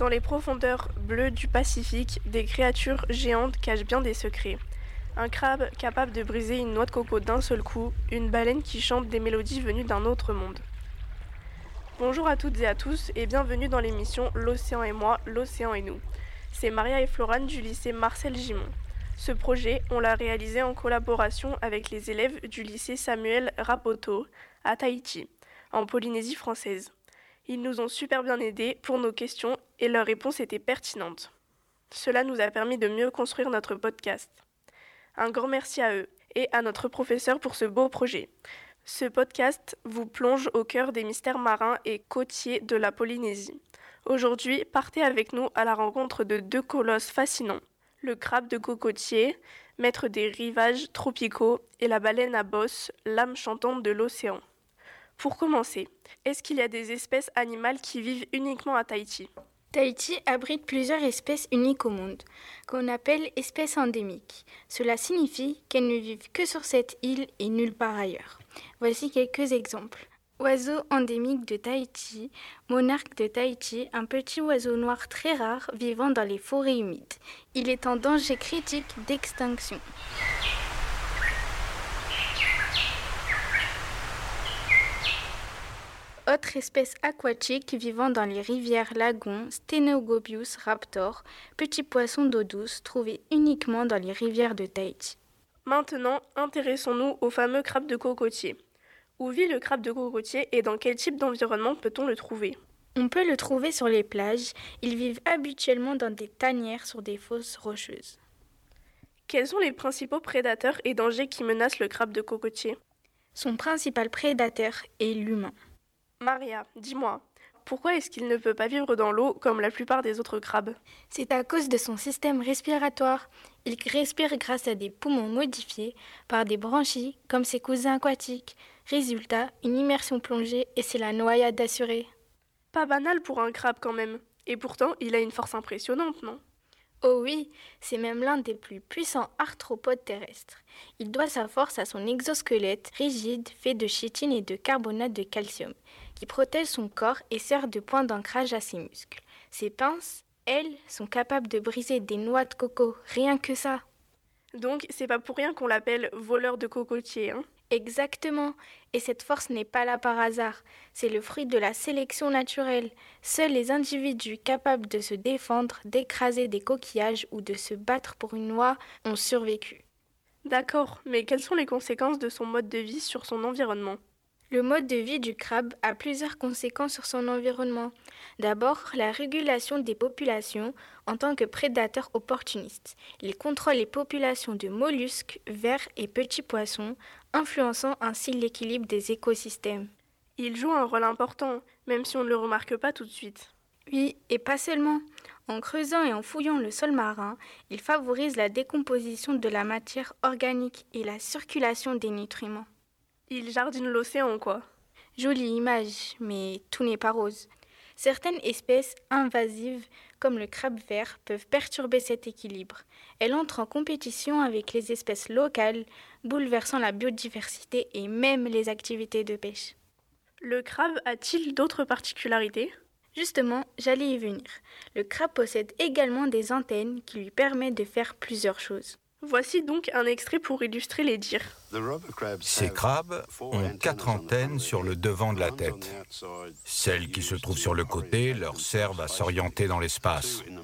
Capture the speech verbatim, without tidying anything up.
Dans les profondeurs bleues du Pacifique, des créatures géantes cachent bien des secrets. Un crabe capable de briser une noix de coco d'un seul coup, une baleine qui chante des mélodies venues d'un autre monde. Bonjour à toutes et à tous et bienvenue dans l'émission L'Océan et moi, l'Océan et nous. C'est Maria et Florane du lycée Marcel Gimond. Ce projet, on l'a réalisé en collaboration avec les élèves du lycée Samuel Rapoto à Tahiti, en Polynésie française. Ils nous ont super bien aidés pour nos questions et leurs réponses étaient pertinentes. Cela nous a permis de mieux construire notre podcast. Un grand merci à eux et à notre professeur pour ce beau projet. Ce podcast vous plonge au cœur des mystères marins et côtiers de la Polynésie. Aujourd'hui, partez avec nous à la rencontre de deux colosses fascinants. Le crabe de cocotier, maître des rivages tropicaux, et la baleine à bosse, l'âme chantante de l'océan. Pour commencer, est-ce qu'il y a des espèces animales qui vivent uniquement à Tahiti ? Tahiti abrite plusieurs espèces uniques au monde, qu'on appelle espèces endémiques. Cela signifie qu'elles ne vivent que sur cette île et nulle part ailleurs. Voici quelques exemples. Oiseau endémique de Tahiti, monarque de Tahiti, un petit oiseau noir très rare vivant dans les forêts humides. Il est en danger critique d'extinction. Autre espèce aquatique vivant dans les rivières lagons, Stenogobius raptor, petit poisson d'eau douce trouvé uniquement dans les rivières de Tahiti. Maintenant, intéressons-nous au fameux crabe de cocotier. Où vit le crabe de cocotier et dans quel type d'environnement peut-on le trouver ? On peut le trouver sur les plages. Ils vivent habituellement dans des tanières sur des fosses rocheuses. Quels sont les principaux prédateurs et dangers qui menacent le crabe de cocotier ? Son principal prédateur est l'humain. Maria, dis-moi, pourquoi est-ce qu'il ne peut pas vivre dans l'eau comme la plupart des autres crabes ? C'est à cause de son système respiratoire. Il respire grâce à des poumons modifiés par des branchies comme ses cousins aquatiques. Résultat, une immersion plongée et c'est la noyade assurée. Pas banal pour un crabe quand même. Et pourtant, il a une force impressionnante, non ? Oh oui, c'est même l'un des plus puissants arthropodes terrestres. Il doit sa force à son exosquelette rigide fait de chitine et de carbonate de calcium, qui protège son corps et sert de point d'ancrage à ses muscles. Ses pinces, elles, sont capables de briser des noix de coco, rien que ça. Donc, c'est pas pour rien qu'on l'appelle voleur de cocotier, hein ? Exactement. Et cette force n'est pas là par hasard. C'est le fruit de la sélection naturelle. Seuls les individus capables de se défendre, d'écraser des coquillages ou de se battre pour une noix ont survécu. D'accord, mais quelles sont les conséquences de son mode de vie sur son environnement ? Le mode de vie du crabe a plusieurs conséquences sur son environnement. D'abord, la régulation des populations en tant que prédateur opportuniste. Il contrôle les populations de mollusques, vers et petits poissons, influençant ainsi l'équilibre des écosystèmes. Il joue un rôle important, même si on ne le remarque pas tout de suite. Oui, et pas seulement. En creusant et en fouillant le sol marin, il favorise la décomposition de la matière organique et la circulation des nutriments. Il jardine l'océan, quoi. Jolie image, mais tout n'est pas rose. Certaines espèces invasives, comme le crabe vert, peuvent perturber cet équilibre. Elles entrent en compétition avec les espèces locales, bouleversant la biodiversité et même les activités de pêche. Le crabe a-t-il d'autres particularités ? Justement, j'allais y venir. Le crabe possède également des antennes qui lui permettent de faire plusieurs choses. Voici donc un extrait pour illustrer les dires. Ces crabes ont quatre antennes sur le devant de la tête. Celles qui se trouvent sur le côté leur servent à s'orienter dans l'espace.